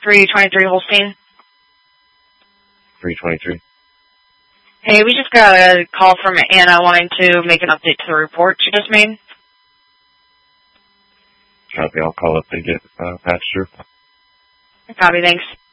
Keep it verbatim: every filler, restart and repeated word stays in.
three twenty-three Holstein. three twenty-three. Hey, we just got a call from Anna wanting to make an update to the report she just made. Copy, I'll call up and get uh, patched through. Copy, thanks.